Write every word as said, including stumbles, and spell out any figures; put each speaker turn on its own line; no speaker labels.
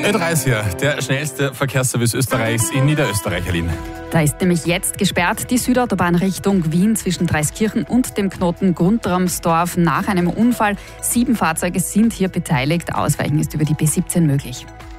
Ö dreißig, der schnellste Verkehrsservice Österreichs in Niederösterreich, Aline.
Da ist nämlich jetzt gesperrt die Südautobahn Richtung Wien zwischen Dreiskirchen und dem Knoten Guntramsdorf nach einem Unfall. Sieben Fahrzeuge sind hier beteiligt. Ausweichen ist über die B siebzehn möglich.